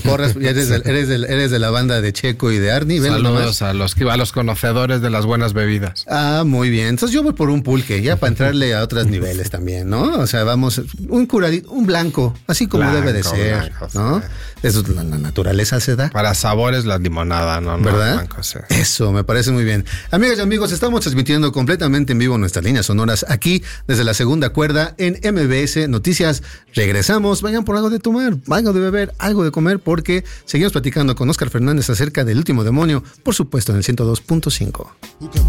Porras, eres de la banda de Checo y de Arnie. Saludos a los conocedores de las buenas bebidas. Ah, muy bien. Entonces yo voy por un pulque, ya para entrarle a otros niveles también, ¿no? O sea, vamos, un curadito, un blanco, así como debe de ser, ¿no? Sí. Eso, la naturaleza se da. Para sabores, la limonada, ¿no? ¿Verdad? Blanco, sí. Eso, me parece muy bien. Amigas y amigos, estamos transmitiendo completamente en vivo nuestras líneas sonoras aquí desde la segunda cuerda en MBS Noticias. Regresamos, vayan por algo de tomar, algo de beber, algo de comer, porque seguimos platicando con Óscar Fernández acerca del último demonio, por supuesto en el 102.5.